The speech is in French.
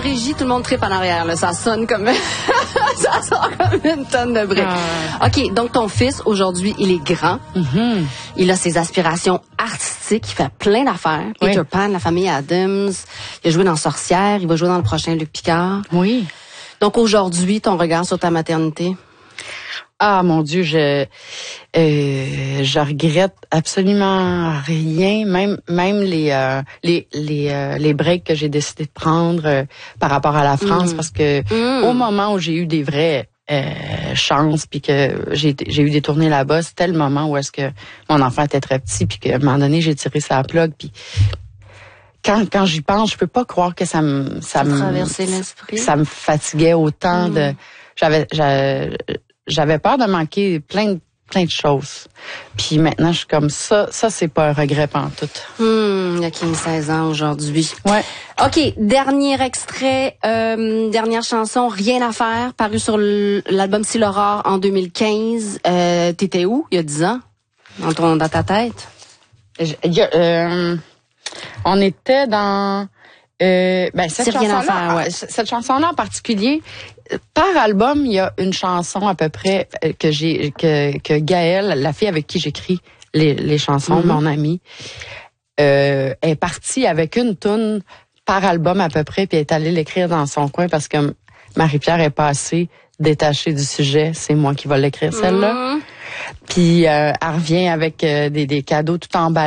régie, tout le monde tripe en arrière. Là. Ça sonne comme... ça sort comme une tonne de briques. OK, donc ton fils, aujourd'hui, il est grand. Mm-hmm. Il a ses aspirations artistiques. Il fait plein d'affaires. Oui. Peter Pan, la famille Adams. Il a joué dans Sorcière. Il va jouer dans le prochain Luc Picard. Oui. Donc aujourd'hui, ton regard sur ta maternité? Ah mon Dieu, je regrette absolument rien, même les breaks que j'ai décidé de prendre par rapport à la France, parce que au moment où j'ai eu des vraies chances, puis que j'ai eu des tournées là-bas, c'était le moment où est-ce que mon enfant était très petit, puis qu'à un moment donné j'ai tiré sa plug, puis quand j'y pense, je peux pas croire que ça me traversait l'esprit. Ça me fatiguait autant de j'avais peur de manquer plein de choses. Puis maintenant, je suis comme ça c'est pas un regret pantoute. Il a 15-16 ans aujourd'hui. Ouais. OK, dernier extrait, dernière chanson, Rien à faire, paru sur l'album Si l'Aurore en 2015. T'étais où il y a 10 ans? Dans ta tête? On était dans cette chanson-là, ouais. cette chanson-là en particulier, par album, il y a une chanson à peu près que Gaëlle, la fille avec qui j'écris les chansons, mon amie, est partie avec une toune par album à peu près, puis est allée l'écrire dans son coin parce que Marie-Pierre est pas assez détachée du sujet, c'est moi qui vais l'écrire celle-là. Puis elle revient avec des cadeaux tout emballés.